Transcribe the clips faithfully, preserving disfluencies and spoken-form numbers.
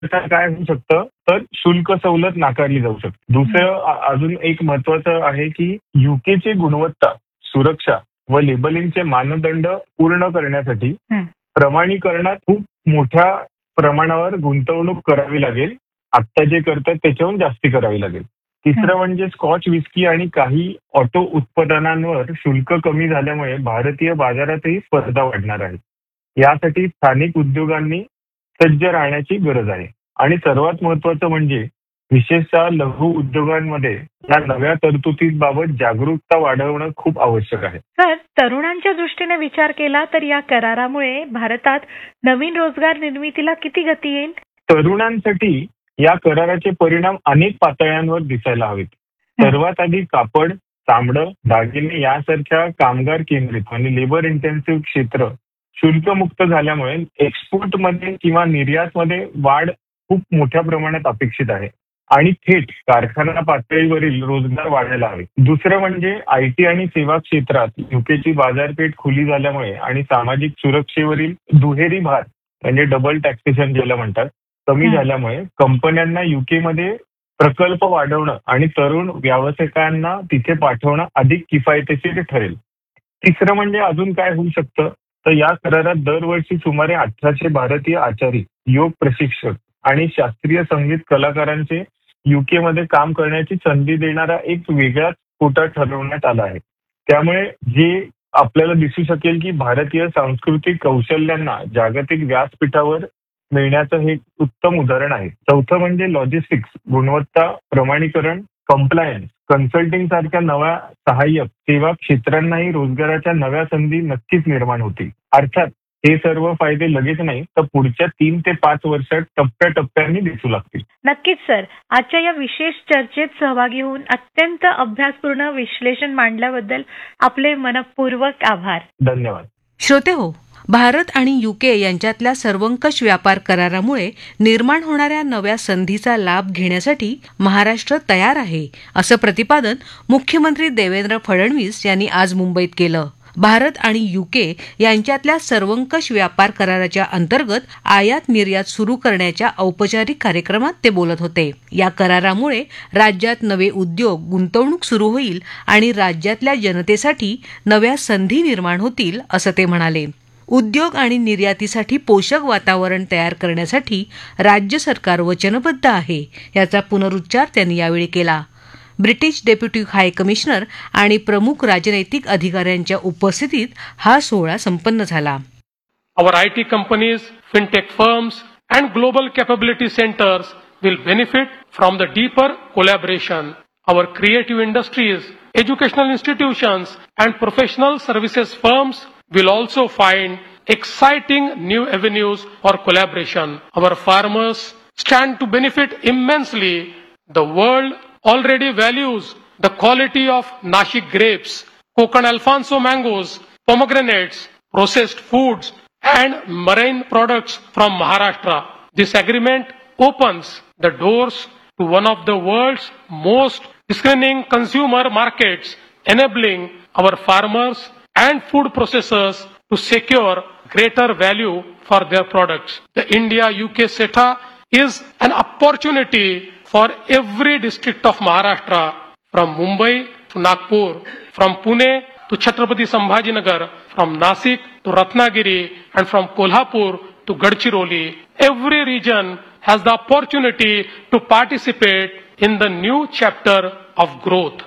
तर काय होऊ शकतं, तर शुल्क सवलत नाकारली जाऊ शकते. दुसरं अजून एक महत्वाचं आहे की युकेची गुणवत्ता, सुरक्षा व लेबलिंगचे मानदंड पूर्ण करण्यासाठी प्रमाणीकरणात खूप मोठ्या प्रमाणावर गुंतवणूक करावी लागेल. आत्ता जे करतात त्याच्याहून जास्ती करावी लागेल. तिसरं म्हणजे स्कॉच विस्की आणि काही ऑटो उत्पादनांवर शुल्क कमी झाल्यामुळे भारतीय बाजारातही स्पर्धा वाढणार आहे. यासाठी स्थानिक उद्योगांनी सज्ज राहण्याची गरज आहे. आणि सर्वात महत्वाचं म्हणजे विशेषतः लघु उद्योगांमध्ये या नव्या तरतुदीबाबत जागरूकता वाढवणं खूप आवश्यक आहे. सर, तरुणांच्या दृष्टीने विचार केला तर या करारामुळे भारतात नवीन रोजगार निर्मितीला किती गती येईल? तरुणांसाठी या कराराचे परिणाम अनेक पातळ्यांवर दिसायला हवेत. सर्वात आधी कापड, चामडं, दागिने यासारख्या कामगार केंद्रित आणि लेबर इंटेन्सिव्ह क्षेत्र शुल्कमुक्त झाल्यामुळे एक्सपोर्टमध्ये किंवा निर्यातमध्ये वाढ खूप मोठ्या प्रमाणात अपेक्षित आहे आणि थेट कारखाना पातळीवरील रोजगार वाढायला हवे. दुसरं म्हणजे आयटी आणि सेवा क्षेत्रात युकेची बाजारपेठ खुली झाल्यामुळे आणि सामाजिक सुरक्षेवरील दुहेरी भार म्हणजे डबल टॅक्सेशन ज्याला म्हणतात कमी झाल्यामुळे कंपन्यांना युकेमध्ये प्रकल्प वाढवणं आणि तरुण व्यावसायिकांना तिथे पाठवणं अधिक किफायतशीर ठरेल. तिसरं म्हणजे अजून काय होऊ शकतं, तर या करारात दरवर्षी सुमारे अठराशे भारतीय आचारी, योग प्रशिक्षक आणि शास्त्रीय संगीत कलाकारांचे युकेमध्ये काम करण्याची संधी देणारा एक वेगळाच कोटा ठरवण्यात आला आहे. त्यामुळे जे आपल्याला दिसू शकेल की भारतीय सांस्कृतिक कौशल्यांना जागतिक व्यासपीठावर मिळण्याचं हे उत्तम उदाहरण आहे. चौथं म्हणजे लॉजिस्टिक्स, गुणवत्ता प्रमाणीकरण, कंप्लायन्स, कन्सल्टिंग सारख्या नव्या सहाय्यक सेवा क्षेत्रांनाही रोजगाराच्या नव्या संधी नक्कीच निर्माण होतील. अर्थात हे सर्व फायदे लगेच नाही, तर पुढच्या तीन ते पाच वर्षात टप्प्याटप्प्याने दिसू लागतील. नक्कीच सर, आजच्या या विशेष चर्चेत सहभागी होऊन अत्यंत अभ्यासपूर्ण विश्लेषण मांडल्याबद्दल आपले मनपूर्वक आभार. धन्यवाद. श्रोते हो, भारत आणि युके यांच्यातल्या सर्वंकष व्यापार करारामुळे निर्माण होणाऱ्या नव्या संधीचा लाभ घेण्यासाठी महाराष्ट्र तयार आहे, असं प्रतिपादन मुख्यमंत्री देवेंद्र फडणवीस यांनी आज मुंबईत केलं. भारत आणि युके यांच्यातल्या सर्वंकष व्यापार कराराच्या अंतर्गत आयात निर्यात सुरू करण्याच्या औपचारिक कार्यक्रमात ते बोलत होते. या करारामुळे राज्यात नवे उद्योग, गुंतवणूक सुरू होईल आणि राज्यातल्या जनतेसाठी नव्या संधी निर्माण होतील, असं ते म्हणाले. उद्योग आणि निर्यातीसाठी पोषक वातावरण तयार करण्यासाठी राज्य सरकार वचनबद्ध आहे, याचा पुनरुच्चार त्यांनी यावेळी केला. ब्रिटिश डेप्युटी हाय कमिशनर आणि प्रमुख राजनैतिक अधिकाऱ्यांच्या उपस्थितीत हा सोहळा संपन्न झाला. Our I T companies, fintech firms and global capability centers will benefit from the deeper collaboration. Our creative industries, educational institutions and professional services firms will also find exciting new avenues for collaboration. Our farmers stand to benefit immensely. The world already values the quality of Nashik grapes, Konkan Alfonso mangoes, pomegranates, processed foods and marine products from Maharashtra. This agreement opens the doors to one of the world's most discerning consumer markets, enabling our farmers and food processors to secure greater value for their products. The India-U K CETA is an opportunity for every district of Maharashtra, from Mumbai to Nagpur, from Pune to Chhatrapati Sambhajinagar, from Nasik to Ratnagiri, and from Kolhapur to Gadchiroli. Every region has the opportunity to participate in the new chapter of growth.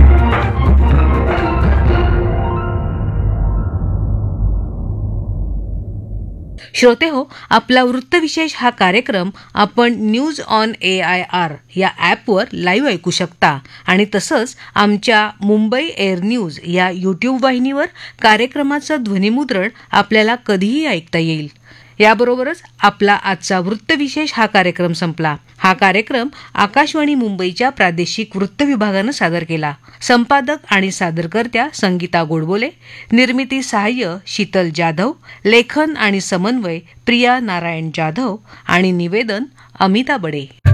श्रोते हो, आपला वृत्तविशेष हा कार्यक्रम आपण news on A I R या ॲपवर live ऐकू शकता आणि तसंच आमच्या मुंबई एअर न्यूज या यूट्यूब वाहिनीवर कार्यक्रमाचं ध्वनिमुद्रण आपल्याला कधीही ऐकता येईल. याबरोबरच आपला आजचा वृत्तविशेष हा कार्यक्रम संपला. हा कार्यक्रम आकाशवाणी मुंबईच्या प्रादेशिक वृत्त विभागानं सादर केला. संपादक आणि सादरकर्त्या संगीता गोडबोले, निर्मिती सहाय्य शीतल जाधव, लेखन आणि समन्वय प्रिया नारायण जाधव आणि निवेदन अमिता बडे.